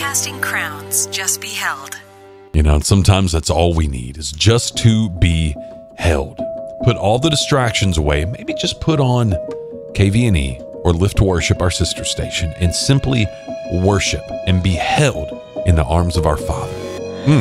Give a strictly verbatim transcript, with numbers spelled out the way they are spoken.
Casting crowns, just be held. You know, and sometimes that's all we need is just to be held. Put all the distractions away. Maybe just put on K V N E or Lift Worship, our sister station, and simply worship and be held in the arms of our Father.